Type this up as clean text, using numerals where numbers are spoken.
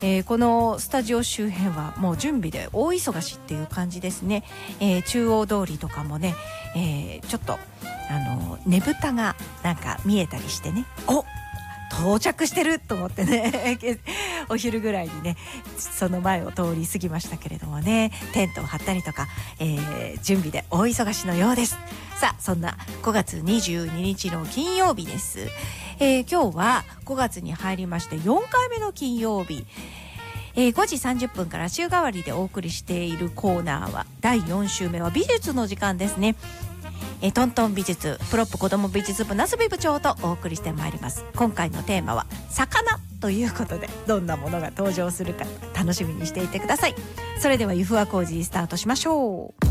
このスタジオ周辺はもう準備で大忙しっていう感じですね。中央通りとかもね、ちょっとねぶたがなんか見えたりしてね、到着してると思ってねお昼ぐらいにねその前を通り過ぎましたけれどもね、テントを張ったりとか、準備で大忙しのようです。さあ、そんな5月22日の金曜日です。今日は5月に入りまして4回目の金曜日、5時30分から週替わりでお送りしているコーナーは第4週目は美術の時間ですね。トントン美術プロップ子ども美術部なすび部長とお送りしてまいります。今回のテーマは魚ということで、どんなものが登場するか楽しみにしていてください。それではゆふわ工事スタートしましょう。